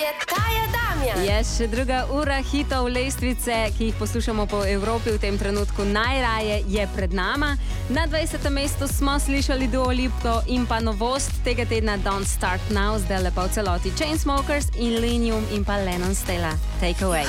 Je še druga ura hitov lestvice, ki jih poslušamo po Evropi v tem trenutku najraje, je pred nama. Na 20. mestu smo slišali Dua Lipo in pa novost tega tedna Don't Start Now, zdaj lepa v celoti Chainsmokers in Linium in pa Lennon Stella. Take away.